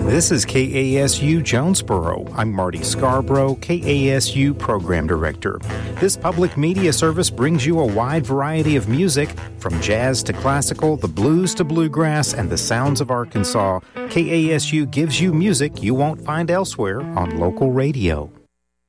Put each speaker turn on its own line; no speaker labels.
This is KASU Jonesboro. I'm Marty Scarborough, KASU Program Director. This public media service brings you a wide variety of music, from jazz to classical, the blues to bluegrass, and the sounds of Arkansas. KASU gives you music you won't find elsewhere on local radio.